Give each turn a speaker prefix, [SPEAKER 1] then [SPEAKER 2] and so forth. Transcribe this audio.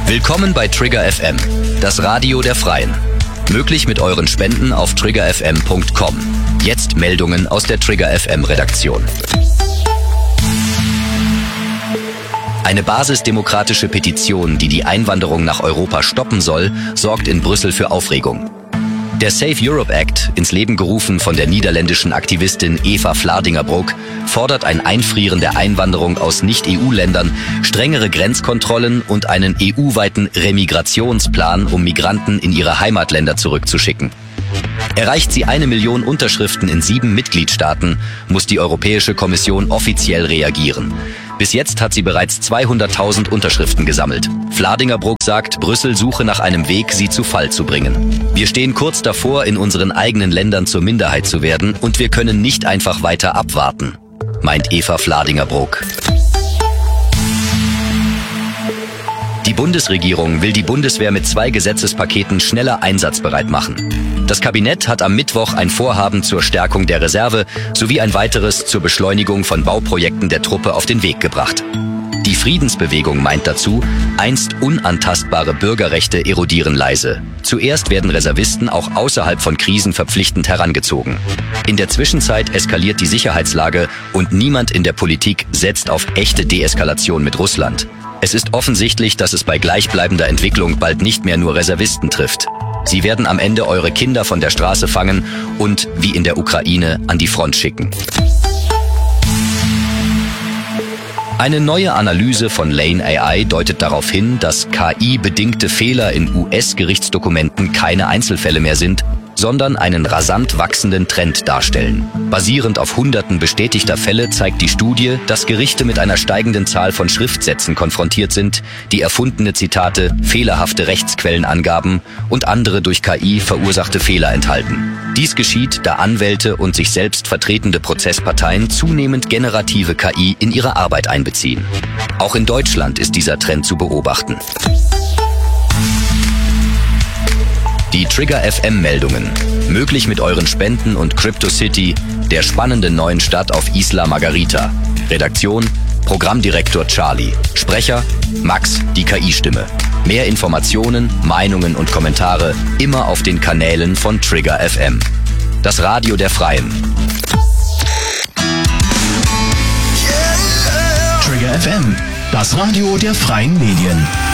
[SPEAKER 1] Willkommen bei Trigger FM, das Radio der Freien. Möglich mit euren Spenden auf triggerfm.com. Jetzt Meldungen aus der Trigger FM Redaktion. Eine basisdemokratische Petition, die die Einwanderung nach Europa stoppen soll, sorgt in Brüssel für Aufregung. Der Save Europe Act, ins Leben gerufen von der niederländischen Aktivistin Eva Vlaardingerbroek, fordert ein Einfrieren der Einwanderung aus Nicht-EU-Ländern, strengere Grenzkontrollen und einen EU-weiten Remigrationsplan, um Migranten in ihre Heimatländer zurückzuschicken. Erreicht sie 1 Million Unterschriften in 7 Mitgliedstaaten, muss die Europäische Kommission offiziell reagieren. Bis jetzt hat sie bereits 200.000 Unterschriften gesammelt. Vlaardingerbroek sagt, Brüssel suche nach einem Weg, sie zu Fall zu bringen. Wir stehen kurz davor, in unseren eigenen Ländern zur Minderheit zu werden und wir können nicht einfach weiter abwarten, meint Eva Vlaardingerbroek. Die Bundesregierung will die Bundeswehr mit 2 Gesetzespaketen schneller einsatzbereit machen. Das Kabinett hat am Mittwoch ein Vorhaben zur Stärkung der Reserve sowie ein weiteres zur Beschleunigung von Bauprojekten der Truppe auf den Weg gebracht. Die Friedensbewegung meint dazu, einst unantastbare Bürgerrechte erodieren leise. Zuerst werden Reservisten auch außerhalb von Krisen verpflichtend herangezogen. In der Zwischenzeit eskaliert die Sicherheitslage und niemand in der Politik setzt auf echte Deeskalation mit Russland. Es ist offensichtlich, dass es bei gleichbleibender Entwicklung bald nicht mehr nur Reservisten trifft. Sie werden am Ende eure Kinder von der Straße fangen und, wie in der Ukraine, an die Front schicken. Eine neue Analyse von Lane AI deutet darauf hin, dass KI-bedingte Fehler in US-Gerichtsdokumenten keine Einzelfälle mehr sind, sondern einen rasant wachsenden Trend darstellen. Basierend auf Hunderten bestätigter Fälle zeigt die Studie, dass Gerichte mit einer steigenden Zahl von Schriftsätzen konfrontiert sind, die erfundene Zitate, fehlerhafte Rechtsquellenangaben und andere durch KI verursachte Fehler enthalten. Dies geschieht, da Anwälte und sich selbst vertretende Prozessparteien zunehmend generative KI in ihre Arbeit einbeziehen. Auch in Deutschland ist dieser Trend zu beobachten. Die Trigger FM Meldungen. Möglich mit euren Spenden und CryptoCity, der spannenden neuen Stadt auf Isla Margarita. Redaktion, Programmdirektor Charlie. Sprecher, Max, die KI-Stimme. Mehr Informationen, Meinungen und Kommentare immer auf den Kanälen von Trigger FM. Das Radio der Freien.
[SPEAKER 2] Trigger FM, das Radio der freien Medien.